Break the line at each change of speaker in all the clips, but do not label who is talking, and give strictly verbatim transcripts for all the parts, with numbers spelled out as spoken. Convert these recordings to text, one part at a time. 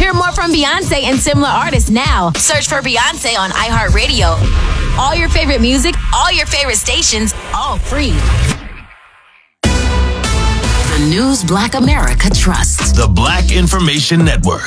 Hear more from Beyonce and similar artists now. Search for Beyonce on iHeartRadio. All your favorite music, all your favorite stations, all free. The news Black America trusts.
The Black Information Network.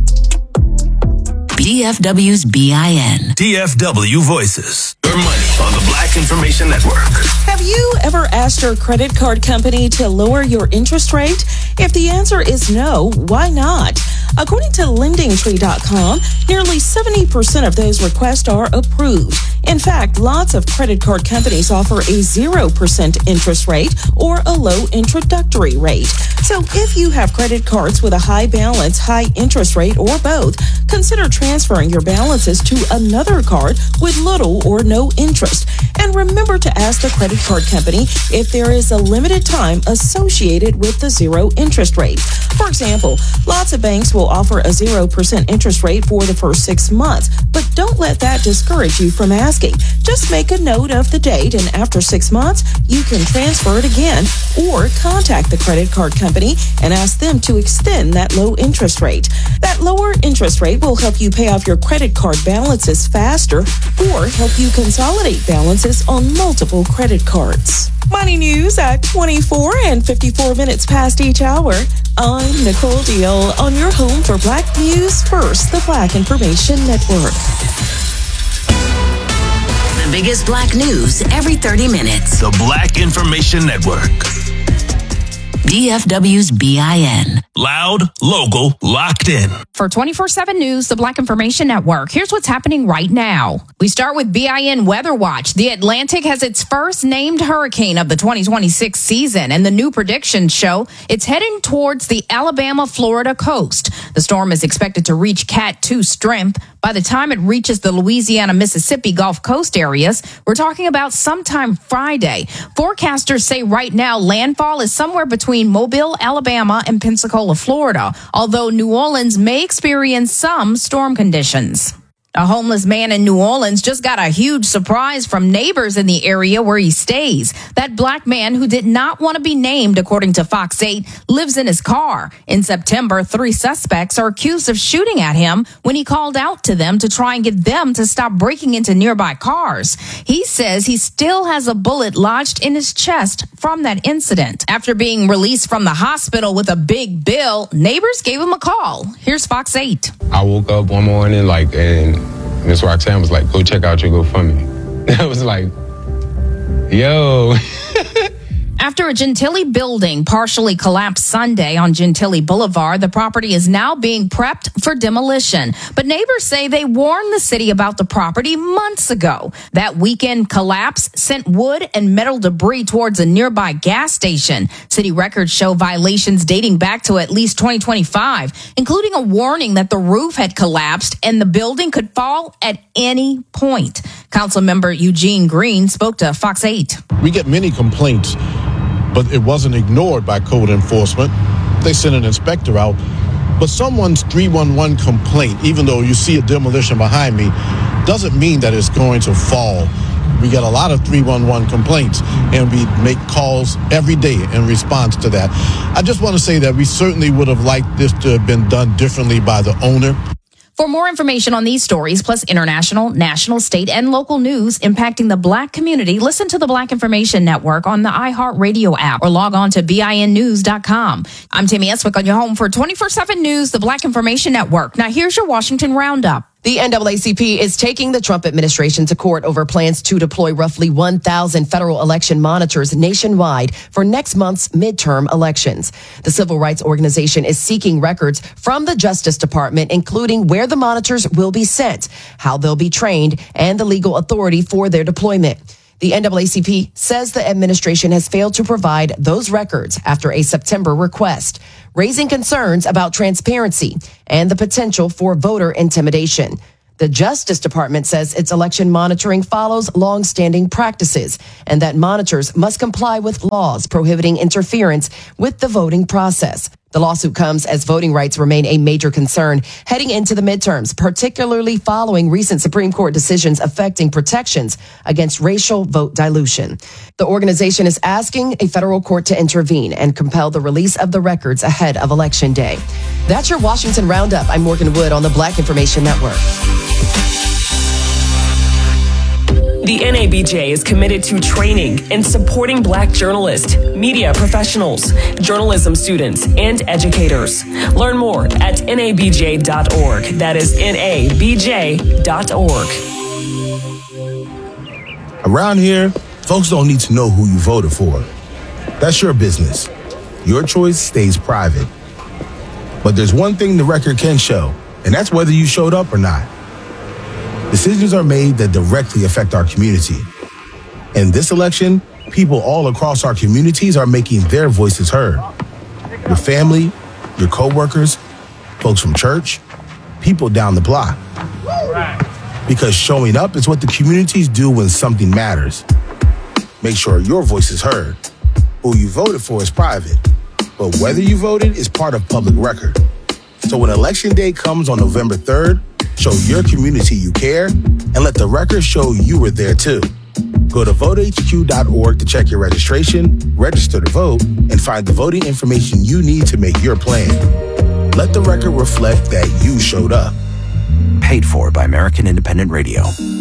D F W's B I N.
D F W Voices. Your money on the Black Information Network.
Have you ever asked your credit card company to lower your interest rate? If the answer is no, why not? According to lending tree dot com, nearly seventy percent of those requests are approved. In fact, lots of credit card companies offer a zero percent interest rate or a low introductory rate. So if you have credit cards with a high balance, high interest rate, or both, consider transferring your balances to another card with little or no interest. And remember to ask the credit card company if there is a limited time associated with the zero interest rate. For example, lots of banks will offer a zero percent interest rate for the first six months, but don't let that discourage you from asking. Just make a note of the date, and after six months, you can transfer it again or contact the credit card company and ask them to extend that low interest rate. That lower interest rate will help you pay off your credit card balances faster or help you consolidate balances on multiple credit cards. Money news at twenty-four and fifty-four minutes past each hour. I'm Nicole Deal on your home for Black News First, the Black Information Network.
The biggest Black news every thirty minutes.
The Black Information Network.
D F W's B I N.
Loud, local, locked in.
For twenty-four seven News, the Black Information Network, here's what's happening right now. We start with B I N Weather Watch. The Atlantic has its first named hurricane of the twenty twenty-six season, and the new predictions show it's heading towards the Alabama-Florida coast. The storm is expected to reach Cat two strength. By the time it reaches the Louisiana-Mississippi Gulf Coast areas, we're talking about sometime Friday. Forecasters say right now landfall is somewhere between Mobile, Alabama, and Pensacola, Florida, although New Orleans may experience some storm conditions. A homeless man in New Orleans just got a huge surprise from neighbors in the area where he stays. That black man, who did not want to be named, according to Fox eight, lives in his car. In September, three suspects are accused of shooting at him when he called out to them to try and get them to stop breaking into nearby cars. He says he still has a bullet lodged in his chest from that incident. After being released from the hospital with a big bill, neighbors gave him a call. Here's Fox eight.
I woke up one morning, like, and Miss Roxanne was like, go check out your GoFundMe. I was like, yo.
After a Gentilly building partially collapsed Sunday on Gentilly Boulevard, the property is now being prepped for demolition. But neighbors say they warned the city about the property months ago. That weekend collapse sent wood and metal debris towards a nearby gas station. City records show violations dating back to at least twenty twenty-five, including a warning that the roof had collapsed and the building could fall at any point. Councilmember Eugene Green spoke to Fox eight.
We get many complaints, but it wasn't ignored by code enforcement. They sent an inspector out. But someone's three one one complaint, even though you see a demolition behind me, doesn't mean that it's going to fall. We get a lot of three one one complaints, and we make calls every day in response to that. I just want to say that we certainly would have liked this to have been done differently by the owner.
For more information on these stories, plus international, national, state, and local news impacting the Black community, listen to the Black Information Network on the iHeartRadio app or log on to B I N news dot com. I'm Tammy Eswick on your home for twenty-four seven News, the Black Information Network. Now here's your Washington Roundup.
The N double A C P is taking the Trump administration to court over plans to deploy roughly one thousand federal election monitors nationwide for next month's midterm elections. The civil rights organization is seeking records from the Justice Department, including where the monitors will be sent, how they'll be trained, and the legal authority for their deployment. The N double A C P says the administration has failed to provide those records after a September request, raising concerns about transparency and the potential for voter intimidation. The Justice Department says its election monitoring follows long-standing practices and that monitors must comply with laws prohibiting interference with the voting process. The lawsuit comes as voting rights remain a major concern heading into the midterms, particularly following recent Supreme Court decisions affecting protections against racial vote dilution. The organization is asking a federal court to intervene and compel the release of the records ahead of Election Day. That's your Washington Roundup. I'm Morgan Wood on the Black Information Network.
The N A B J is committed to training and supporting Black journalists, media professionals, journalism students, and educators. Learn more at N A B J dot org. That is N A B J dot org.
Around here, folks don't need to know who you voted for. That's your business. Your choice stays private. But there's one thing the record can show, and that's whether you showed up or not. Decisions are made that directly affect our community. In this election, people all across our communities are making their voices heard. Your family, your coworkers, folks from church, people down the block. Because showing up is what the communities do when something matters. Make sure your voice is heard. Who you voted for is private, but whether you voted is part of public record. So when Election Day comes on November third, show your community you care, and let the record show you were there too. Go to vote H Q dot org to check your registration, register to vote, and find the voting information you need to make your plan. Let the record reflect that you showed up.
Paid for by American Independent Radio.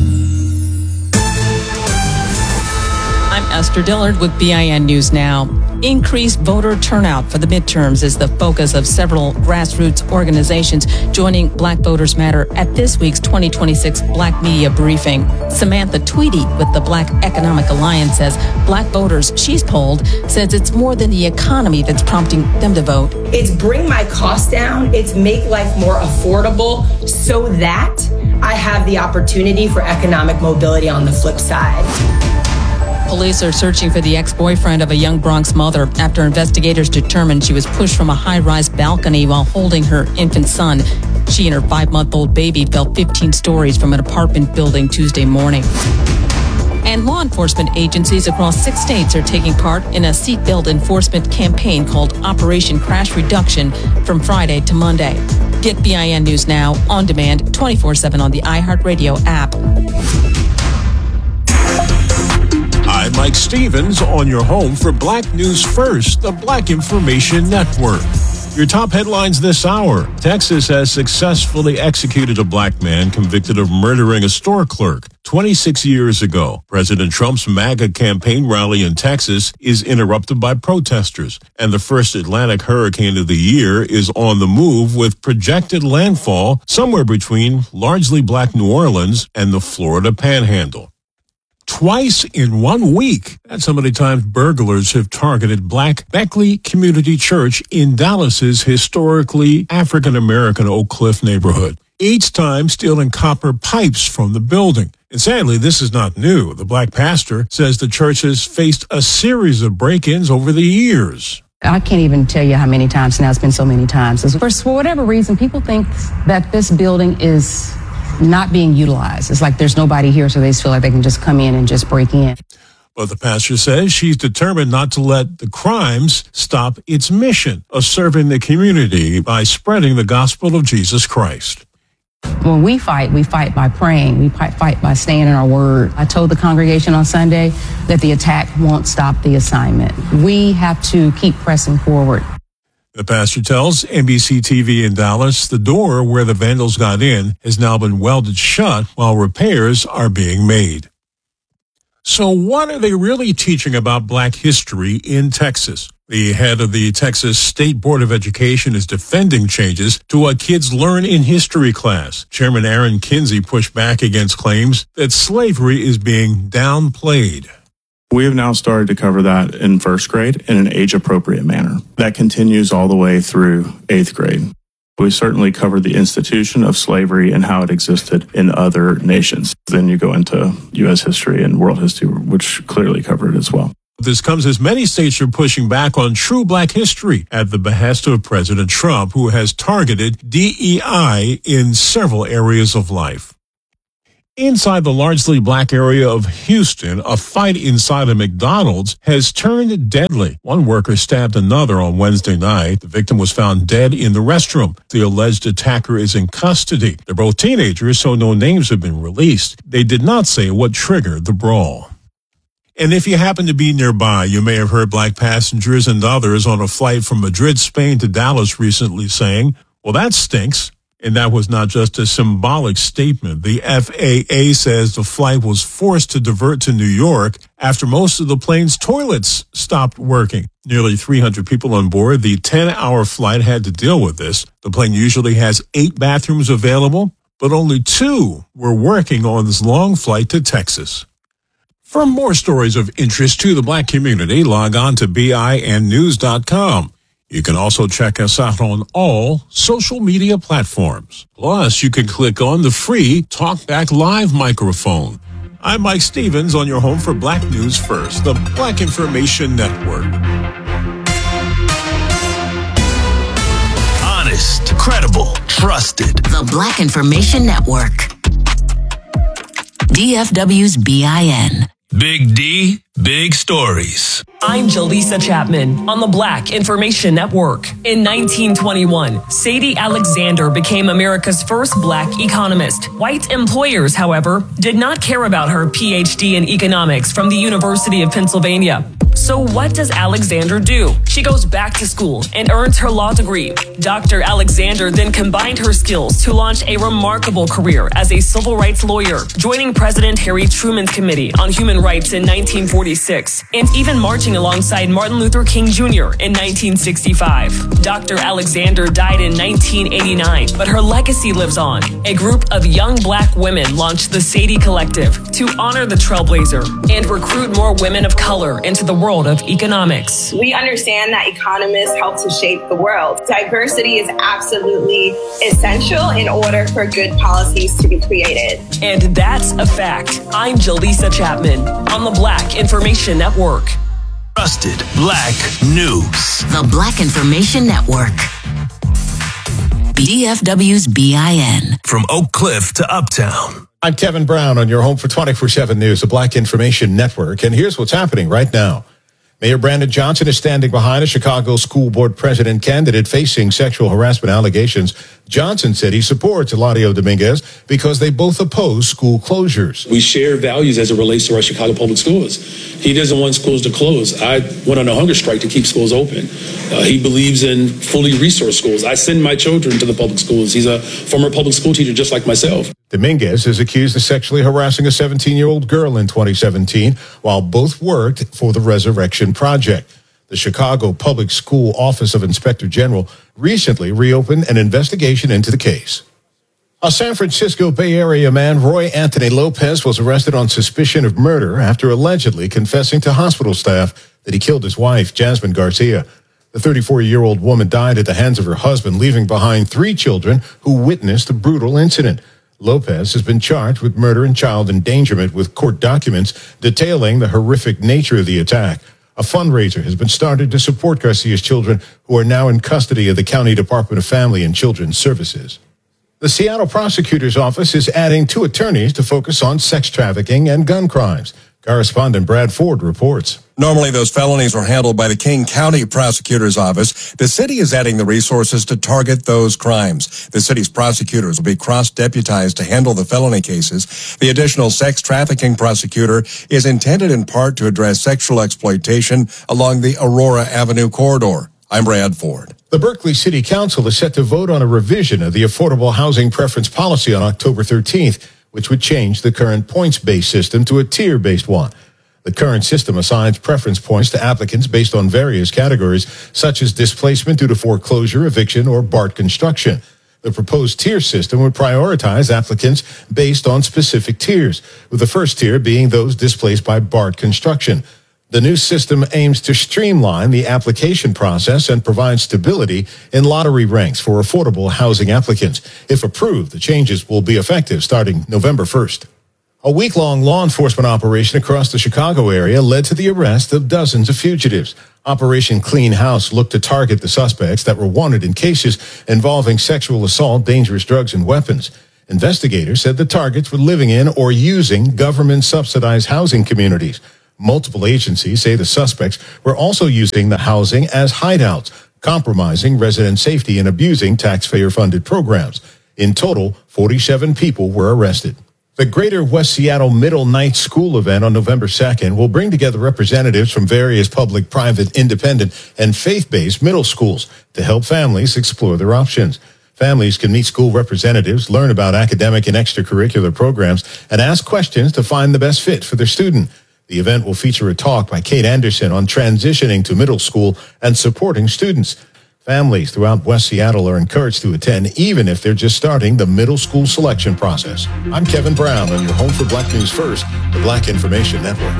I'm Esther Dillard with B I N News Now. Increased voter turnout for the midterms is the focus of several grassroots organizations joining Black Voters Matter at this week's twenty twenty-six Black Media Briefing. Samantha Tweedy with the Black Economic Alliance says Black voters she's polled says it's more than the economy that's prompting them to vote.
It's bring my costs down. It's make life more affordable so that I have the opportunity for economic mobility on the flip side.
Police are searching for the ex-boyfriend of a young Bronx mother after investigators determined she was pushed from a high-rise balcony while holding her infant son. She and her five-month-old baby fell fifteen stories from an apartment building Tuesday morning. And law enforcement agencies across six states are taking part in a seatbelt enforcement campaign called Operation Crash Reduction from Friday to Monday. Get B I N News Now on demand twenty-four seven on the iHeartRadio app.
I'm Mike Stevens on your home for Black News First, the Black Information Network. Your top headlines this hour. Texas has successfully executed a black man convicted of murdering a store clerk twenty-six years ago. President Trump's MAGA campaign rally in Texas is interrupted by protesters, and the first Atlantic hurricane of the year is on the move with projected landfall somewhere between largely black New Orleans and the Florida Panhandle. Twice in one week. That's how many times burglars have targeted Black Beckley Community Church in Dallas's historically African-American Oak Cliff neighborhood. Each time stealing copper pipes from the building. And sadly, this is not new. The black pastor says the church has faced a series of break-ins over the years.
I can't even tell you how many times now. It's been so many times. For, for whatever reason, people think that this building is not being utilized. It's like there's nobody here, so they just feel like they can just come in and just break in.
But the pastor says she's determined not to let the crimes stop its mission of serving the community by spreading the gospel of Jesus Christ.
When we fight, we fight by praying. We fight by staying in our word. I told the congregation on Sunday that the attack won't stop the assignment. We have to keep pressing forward.
The pastor tells N B C T V in Dallas the door where the vandals got in has now been welded shut while repairs are being made. So what are they really teaching about black history in Texas? The head of the Texas State Board of Education is defending changes to what kids learn in history class. Chairman Aaron Kinsey pushed back against claims that slavery is being downplayed.
We have now started to cover that in first grade in an age-appropriate manner. That continues all the way through eighth grade. We certainly covered the institution of slavery and how it existed in other nations. Then you go into U S history and world history, which clearly cover it as well.
This comes as many states are pushing back on true black history at the behest of President Trump, who has targeted D E I in several areas of life. Inside the largely black area of Houston, a fight inside a McDonald's has turned deadly. One worker stabbed another on Wednesday night. The victim was found dead in the restroom. The alleged attacker is in custody. They're both teenagers, so no names have been released. They did not say what triggered the brawl. And if you happen to be nearby, you may have heard black passengers and others on a flight from Madrid, Spain to Dallas recently saying, well, that stinks. And that was not just a symbolic statement. The F A A says the flight was forced to divert to New York after most of the plane's toilets stopped working. Nearly three hundred people on board. The ten-hour flight had to deal with this. The plane usually has eight bathrooms available, but only two were working on this long flight to Texas. For more stories of interest to the black community, log on to B I N news dot com. You can also check us out on all social media platforms. Plus, you can click on the free TalkBack Live microphone. I'm Mike Stevens on your home for Black News First, the Black Information Network.
Honest, credible, trusted.
The Black Information Network. D F W's B I N.
Big D, big stories.
I'm Jaleesa Chapman on the Black Information Network. In nineteen twenty-one, Sadie Alexander became America's first black economist. White employers, however, did not care about her P H D in economics from the University of Pennsylvania. So what does Alexander do? She goes back to school and earns her law degree. Doctor Alexander then combined her skills to launch a remarkable career as a civil rights lawyer, joining President Harry Truman's Committee on Human Rights in nineteen forty-six, and even marching alongside Martin Luther King Junior in nineteen sixty-five. Doctor Alexander died in nineteen eighty-nine, but her legacy lives on. A group of young black women launched the Sadie Collective to honor the trailblazer and recruit more women of color into the world of economics.
We understand that economists help to shape the world. Diversity is absolutely essential in order for good policies to be created.
And that's a fact. I'm Jaleesa Chapman on the Black Information Network.
Trusted Black News.
The Black Information Network. D F W's B I N.
From Oak Cliff to Uptown.
I'm Kevin Brown on your home for twenty-four seven News, the Black Information Network. And here's what's happening right now. Mayor Brandon Johnson is standing behind a Chicago school board president candidate facing sexual harassment allegations. Johnson said he supports Eladio Dominguez because they both oppose school closures.
We share values as it relates to our Chicago public schools. He doesn't want schools to close. I went on a hunger strike to keep schools open. Uh, he believes in fully resourced schools. I send my children to the public schools. He's a former public school teacher just like myself.
Dominguez is accused of sexually harassing a seventeen-year-old girl in twenty seventeen while both worked for the Resurrection Project. The Chicago Public School Office of Inspector General recently reopened an investigation into the case. A San Francisco Bay Area man, Roy Anthony Lopez, was arrested on suspicion of murder after allegedly confessing to hospital staff that he killed his wife, Jasmine Garcia. The thirty-four-year-old woman died at the hands of her husband, leaving behind three children who witnessed the brutal incident. Lopez has been charged with murder and child endangerment with court documents detailing the horrific nature of the attack. A fundraiser has been started to support Garcia's children, who are now in custody of the County Department of Family and Children's Services. The Seattle Prosecutor's Office is adding two attorneys to focus on sex trafficking and gun crimes. Correspondent Brad Ford reports.
Normally, those felonies are handled by the King County Prosecutor's Office. The city is adding the resources to target those crimes. The city's prosecutors will be cross-deputized to handle the felony cases. The additional sex trafficking prosecutor is intended in part to address sexual exploitation along the Aurora Avenue corridor. I'm Brad Ford.
The Berkeley City Council is set to vote on a revision of the Affordable Housing Preference Policy on October thirteenth, which would change the current points-based system to a tier-based one. The current system assigns preference points to applicants based on various categories, such as displacement due to foreclosure, eviction, or B A R T construction. The proposed tier system would prioritize applicants based on specific tiers, with the first tier being those displaced by B A R T construction. The new system aims to streamline the application process and provide stability in lottery ranks for affordable housing applicants. If approved, the changes will be effective starting November first. A week-long law enforcement operation across the Chicago area led to the arrest of dozens of fugitives. Operation Clean House looked to target the suspects that were wanted in cases involving sexual assault, dangerous drugs, and weapons. Investigators said the targets were living in or using government-subsidized housing communities. Multiple agencies say the suspects were also using the housing as hideouts, compromising resident safety and abusing taxpayer-funded programs. In total, forty-seven people were arrested. The Greater West Seattle Middle Night School event on November second will bring together representatives from various public, private, independent, and faith-based middle schools to help families explore their options. Families can meet school representatives, learn about academic and extracurricular programs, and ask questions to find the best fit for their student. The event will feature a talk by Kate Anderson on transitioning to middle school and supporting students. Families throughout West Seattle are encouraged to attend, even if they're just starting the middle school selection process. I'm Kevin Brown on your home for Black News First, the Black Information Network.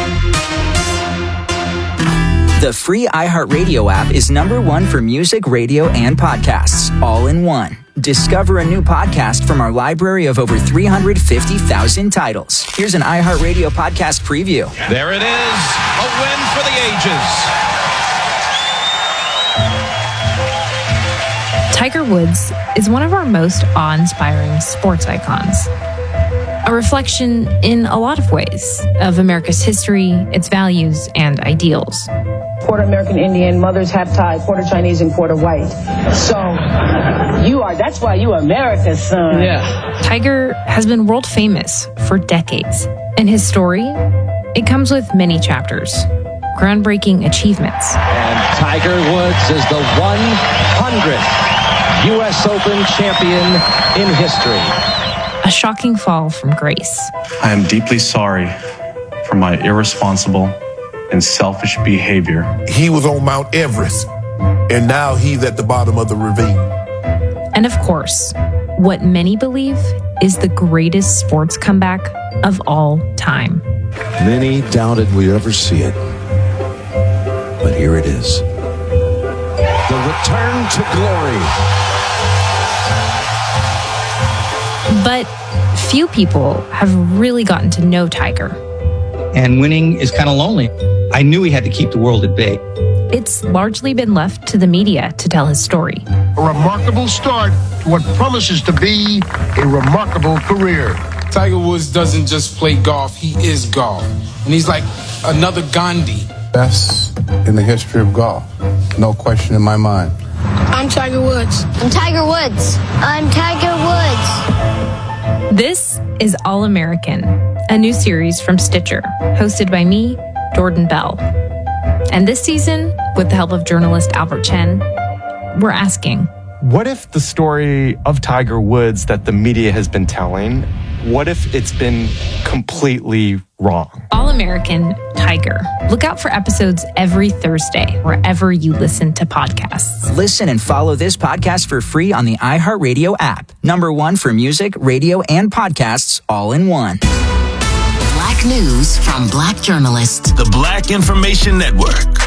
The free iHeartRadio app is number one for music, radio, and podcasts, all in one. Discover a new podcast from our library of over three hundred fifty thousand titles. Here's an iHeartRadio podcast preview.
There it is, a win for the ages.
Tiger Woods is one of our most awe-inspiring sports icons. A reflection in a lot of ways of America's history, its values, and ideals.
Quarter American Indian, mother's half Thai, quarter Chinese, and quarter white. So you are, that's why you are America's son.
Yeah. Tiger has been world famous for decades. And his story, it comes with many chapters, groundbreaking achievements.
And Tiger Woods is the one hundredth U S Open champion in history.
A shocking fall from grace.
I am deeply sorry for my irresponsible and selfish behavior.
He was on Mount Everest, and now he's at the bottom of the ravine.
And of course, what many believe is the greatest sports comeback of all time.
Many doubted we'd ever see it, but here it is. The return to glory.
But few people have really gotten to know Tiger.
And winning is kind of lonely. I knew he had to keep the world at bay.
It's largely been left to the media to tell his story.
A remarkable start to what promises to be a remarkable career.
Tiger Woods doesn't just play golf, he is golf. And he's like another Gandhi.
Best in the history of golf. No question in my mind.
I'm Tiger Woods.
I'm Tiger Woods. I'm Tiger Woods.
This is All American, a new series from Stitcher, hosted by me, Jordan Bell. And this season, with the help of journalist Albert Chen, we're asking,
what if the story of Tiger Woods that the media has been telling, what if it's been completely wrong?
All American Tiger. Look out for episodes every Thursday, wherever you listen to podcasts.
Listen and follow this podcast for free on the iHeartRadio app. Number one for music, radio, and podcasts, all in one.
Black news from Black journalists.
The Black Information Network.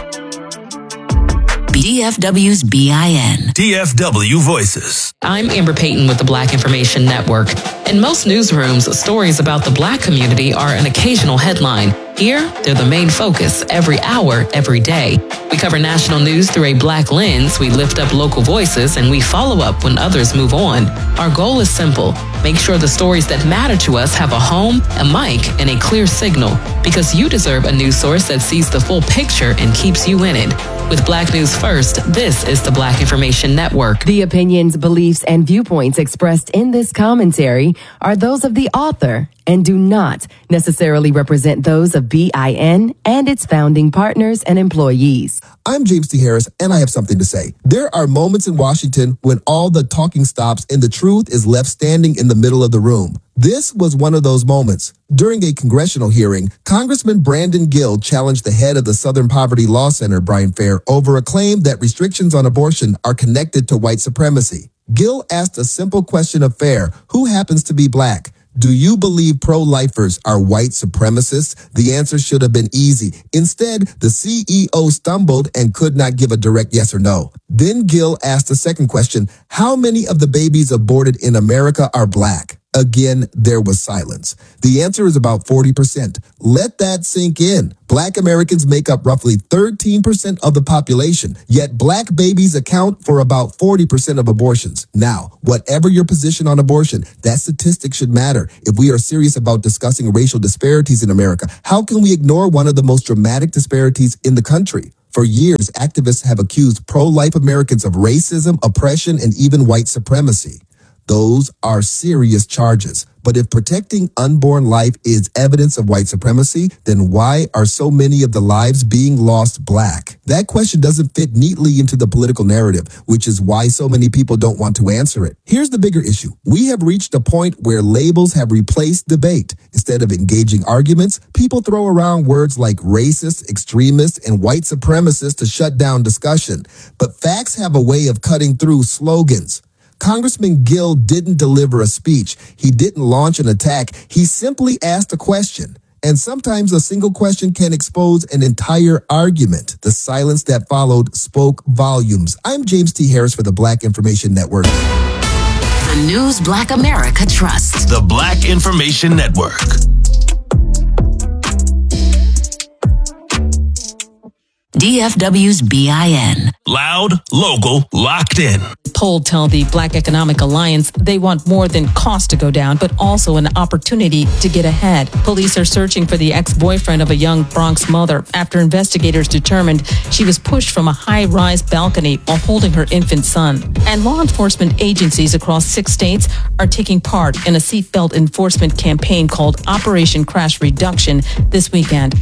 D F W's B I N.
D F W Voices.
I'm Amber Payton with the Black Information Network. In most newsrooms, stories about the Black community are an occasional headline. Here, they're the main focus every hour, every day. We cover national news through a Black lens, we lift up local voices, and we follow up when others move on. Our goal is simple. Make sure the stories that matter to us have a home, a mic, and a clear signal. Because you deserve a news source that sees the full picture and keeps you in it. With Black News First, this is the Black Information Network.
The opinions, beliefs, and viewpoints expressed in this commentary are those of the author and do not necessarily represent those of B I N and its founding partners and employees.
I'm James T. Harris, and I have something to say. There are moments in Washington when all the talking stops and the truth is left standing in the middle of the room. This was one of those moments. During a congressional hearing, Congressman Brandon Gill challenged the head of the Southern Poverty Law Center, Brian Fair, over a claim that restrictions on abortion are connected to white supremacy. Gill asked a simple question of Fair, who happens to be Black? Do you believe pro-lifers are white supremacists? The answer should have been easy. Instead, the C E O stumbled and could not give a direct yes or no. Then Gill asked a second question, how many of the babies aborted in America are Black? Again, there was silence. The answer is about forty percent. Let that sink in. Black Americans make up roughly thirteen percent of the population, yet black babies account for about forty percent of abortions. Now, whatever your position on abortion, that statistic should matter. If we are serious about discussing racial disparities in America, how can we ignore one of the most dramatic disparities in the country? For years, activists have accused pro-life Americans of racism, oppression, and even white supremacy. Those are serious charges. But if protecting unborn life is evidence of white supremacy, then why are so many of the lives being lost black? That question doesn't fit neatly into the political narrative, which is why so many people don't want to answer it. Here's the bigger issue. We have reached a point where labels have replaced debate. Instead of engaging arguments, people throw around words like racist, extremist, and white supremacist to shut down discussion. But facts have a way of cutting through slogans. Congressman Gill didn't deliver a speech. He didn't launch an attack. He simply asked a question. And sometimes a single question can expose an entire argument. The silence that followed spoke volumes. I'm James T. Harris for the Black Information Network.
The news Black America trusts.
The Black Information Network.
D F W's B I N.
Loud, local, locked in.
Poll tell the Black Economic Alliance they want more than cost to go down, but also an opportunity to get ahead. Police are searching for the ex-boyfriend of a young Bronx mother after investigators determined she was pushed from a high-rise balcony while holding her infant son. And law enforcement agencies across six states are taking part in a seatbelt enforcement campaign called Operation Crash Reduction this weekend.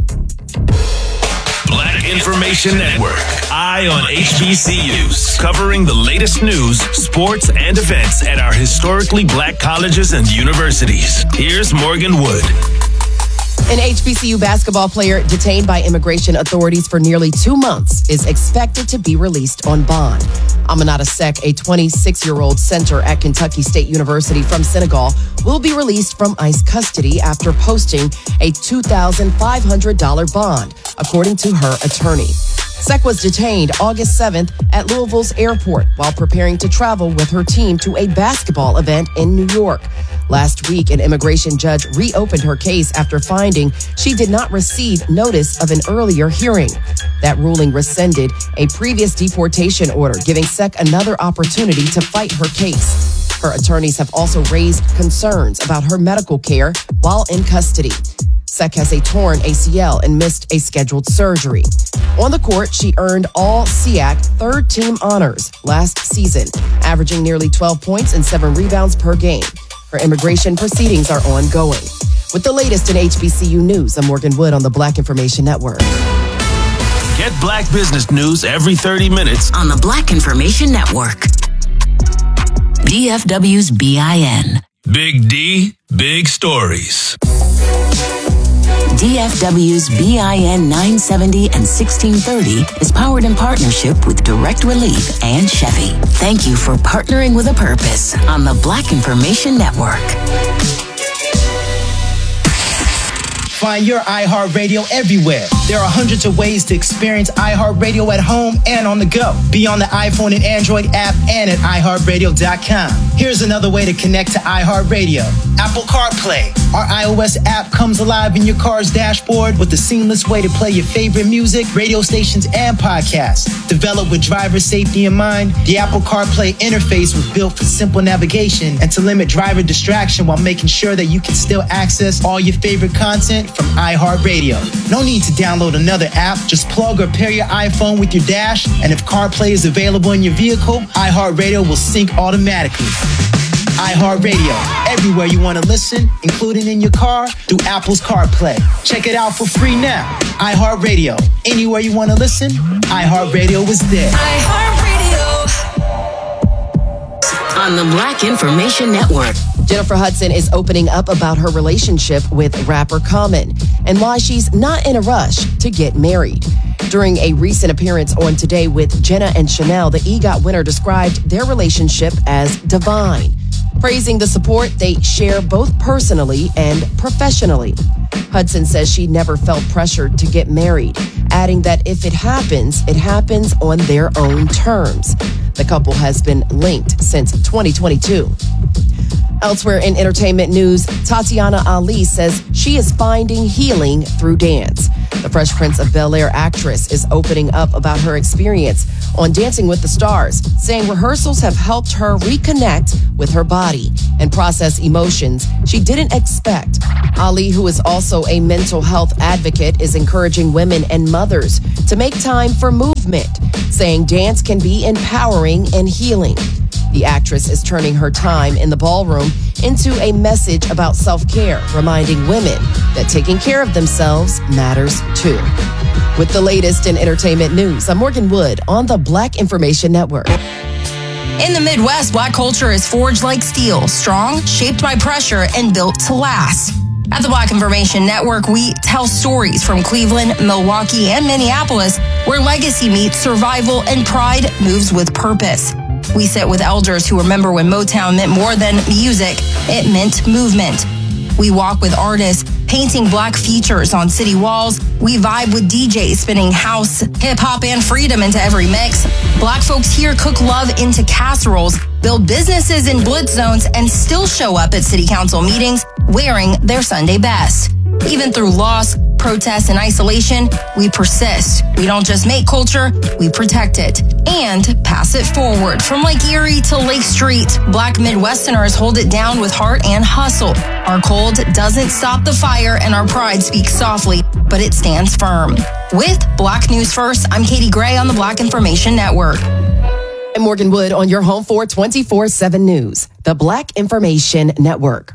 Black Information Network. Eye on H B C Us. Covering the latest news, sports, and events at our historically black colleges and universities. Here's Morgan Wood.
An H B C U basketball player detained by immigration authorities for nearly two months is expected to be released on bond. Aminata Seck, a twenty-six-year-old center at Kentucky State University from Senegal, will be released from ICE custody after posting a two thousand five hundred dollars bond, according to her attorney. Seck was detained August seventh at Louisville's airport while preparing to travel with her team to a basketball event in New York. Last week, an immigration judge reopened her case after finding she did not receive notice of an earlier hearing. That ruling rescinded a previous deportation order, giving Seck another opportunity to fight her case. Her attorneys have also raised concerns about her medical care while in custody. Seck has a torn A C L and missed a scheduled surgery. On the court, she earned all S E A C third-team honors last season, averaging nearly twelve points and seven rebounds per game. Her immigration proceedings are ongoing. With the latest in H B C U news, I'm Morgan Wood on the Black Information Network.
Get Black business news every thirty minutes
on the Black Information Network. D F W's B I N.
Big D, big stories.
D F W's B I N nine seventy and sixteen thirty is powered in partnership with Direct Relief and Chevy. Thank you for partnering with a purpose on the Black Information Network.
Find your iHeartRadio everywhere. There are hundreds of ways to experience iHeartRadio at home and on the go. Be on the iPhone and Android app and at i heart radio dot com. Here's another way to connect to iHeartRadio. Apple CarPlay. Our iOS app comes alive in your car's dashboard with a seamless way to play your favorite music, radio stations, and podcasts. Developed with driver safety in mind, the Apple CarPlay interface was built for simple navigation and to limit driver distraction while making sure that you can still access all your favorite content from iHeartRadio. No need to download another app. Just plug or pair your iPhone with your dash, and if CarPlay is available in your vehicle, iHeartRadio will sync automatically. iHeartRadio, everywhere you want to listen, including in your car through Apple's CarPlay. Check it out for free now. iHeartRadio, anywhere you want to listen, iHeartRadio is there.
iHeartRadio. On the Black Information Network.
Jennifer Hudson is opening up about her relationship with rapper Common and why she's not in a rush to get married. During a recent appearance on Today with Jenna and Chanel, the EGOT winner described their relationship as divine, praising the support they share both personally and professionally. Hudson says she never felt pressured to get married, adding that if it happens, it happens on their own terms. The couple has been linked since twenty twenty-two. Elsewhere in entertainment news, Tatiana Ali says she is finding healing through dance. The Fresh Prince of Bel-Air actress is opening up about her experience on Dancing with the Stars, saying rehearsals have helped her reconnect with her body and process emotions she didn't expect. Ali, who is also a mental health advocate, is encouraging women and mothers to make time for movement, saying dance can be empowering and healing. The actress is turning her time in the ballroom into a message about self-care, reminding women that taking care of themselves matters too. With the latest in entertainment news, I'm Morgan Wood on the Black Information Network.
In the Midwest, Black culture is forged like steel, strong, shaped by pressure, and built to last. At the Black Information Network, we tell stories from Cleveland, Milwaukee, and Minneapolis, where legacy meets survival and pride moves with purpose. We sit with elders who remember when Motown meant more than music, it meant movement. We walk with artists painting Black features on city walls. We vibe with D Js spinning house, hip-hop, and freedom into every mix. Black folks here cook love into casseroles, build businesses in blitz zones, and still show up at city council meetings wearing their Sunday best. Even through loss, protests, and isolation, we persist. We don't just make culture, we protect it and pass it forward. From Lake Erie to Lake Street, Black Midwesterners hold it down with heart and hustle. Our cold doesn't stop the fire, and our pride speaks softly, but it stands firm. With Black News First, I'm Katie Gray on the Black Information Network.
And Morgan Wood on your home for twenty-four seven News, the Black Information Network.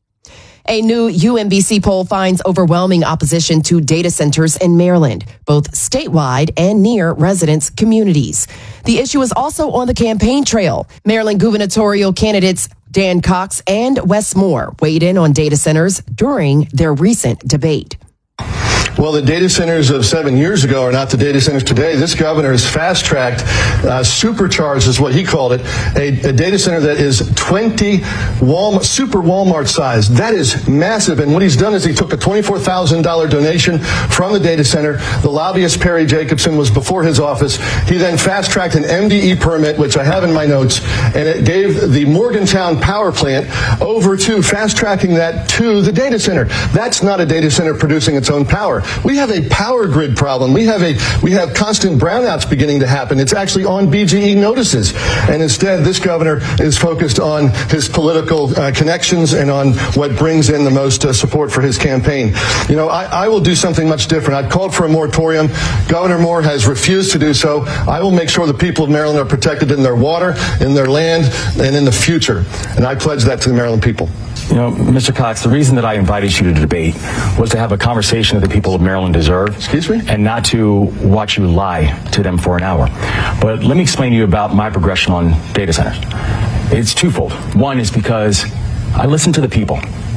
A new U M B C poll finds overwhelming opposition to data centers in Maryland, both statewide and near residents' communities. The issue is also on the campaign trail. Maryland gubernatorial candidates Dan Cox and Wes Moore weighed in on data centers during their recent debate.
Well, the data centers of seven years ago are not the data centers today. This governor has fast-tracked, uh, supercharged is what he called it, a, a data center that is twenty Walmart, super Walmart size. That is massive. And what he's done is he took a twenty-four thousand dollars donation from the data center. The lobbyist, Perry Jacobson, was before his office. He then fast-tracked an M D E permit, which I have in my notes, and it gave the Morgantown power plant over to fast-tracking that to the data center. That's not a data center producing its own power. We have a power grid problem. We have a we have constant brownouts beginning to happen. It's actually on B G E notices. And instead, this governor is focused on his political uh, connections and on what brings in the most uh, support for his campaign. You know, I, I will do something much different. I've called for a moratorium. Governor Moore has refused to do so. I will make sure the people of Maryland are protected in their water, in their land, and in the future. And I pledge that to the Maryland people.
You know, Mister Cox, the reason that I invited you to debate was to have a conversation that the people of Maryland deserve.
Excuse me?
And not to watch you lie to them for an hour. But let me explain to you about my progression on data centers. It's twofold. One is because I listen to the people.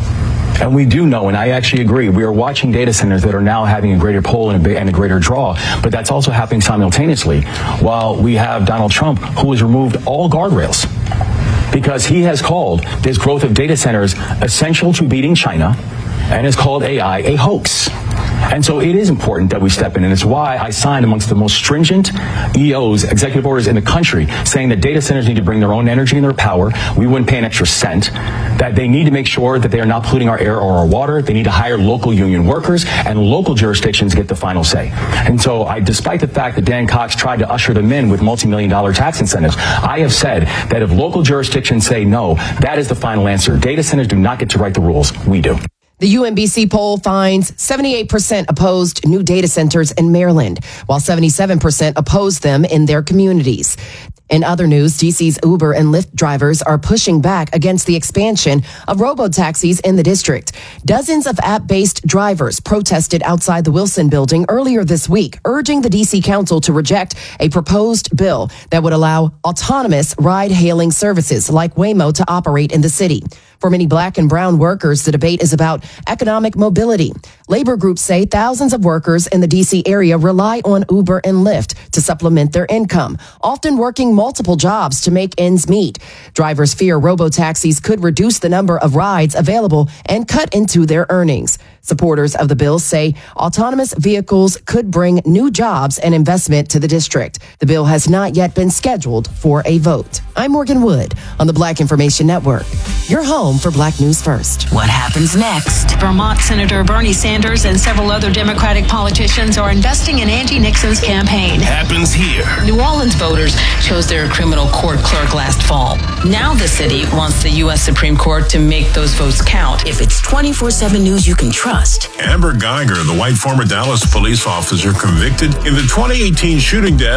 And we do know, and I actually agree, we are watching data centers that are now having a greater pull and a, and a greater draw, but that's also happening simultaneously while we have Donald Trump, who has removed all guardrails, because he has called this growth of data centers essential to beating China and has called A I a hoax. And so it is important that we step in, and it's why I signed amongst the most stringent E Os, executive orders in the country, saying that data centers need to bring their own energy and their power. We wouldn't pay an extra cent. That they need to make sure that they are not polluting our air or our water. They need to hire local union workers, and local jurisdictions get the final say. And so I, despite the fact that Dan Cox tried to usher them in with multi-million dollar tax incentives, I have said that if local jurisdictions say no, that is the final answer. Data centers do not get to write the rules. We do.
The U M B C poll finds seventy-eight percent opposed new data centers in Maryland, while seventy-seven percent opposed them in their communities. In other news, D C's Uber and Lyft drivers are pushing back against the expansion of robo-taxis in the district. Dozens of app-based drivers protested outside the Wilson building earlier this week, urging the D C Council to reject a proposed bill that would allow autonomous ride-hailing services like Waymo to operate in the city. For many Black and brown workers, the debate is about economic mobility. Labor groups say thousands of workers in the D C area rely on Uber and Lyft to supplement their income, often working multiple jobs to make ends meet. Drivers fear robo-taxis could reduce the number of rides available and cut into their earnings. Supporters of the bill say autonomous vehicles could bring new jobs and investment to the district. The bill has not yet been scheduled for a vote. I'm Morgan Wood on the Black Information Network. Your home for Black News First.
What happens next?
Vermont Senator Bernie Sanders and several other Democratic politicians are investing in Angie Nixon's campaign.
Happens here.
New Orleans voters chose their criminal court clerk last fall. Now the city wants the U S Supreme Court to make those votes count.
If it's twenty-four seven news you can trust.
Amber Geiger, the white former Dallas police officer convicted in the twenty eighteen shooting death